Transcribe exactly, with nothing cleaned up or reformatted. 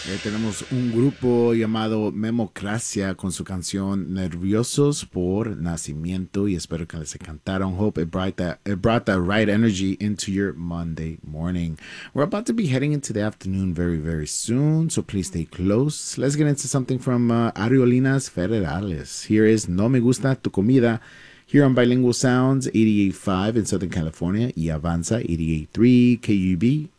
Eh, tenemos un grupo llamado Memocracia con su canción Nerviosos por Nacimiento y espero que les encantaron. Hope it brought that it brought that right energy into your Monday morning. We're about to be heading into the afternoon very very soon, so please stay close. Let's get into something from uh, Ariolinas Federales. Here is No Me Gusta Tu Comida here on Bilingual Sounds eighty-eight point five in Southern California y Avanza eighty-eight point three K U B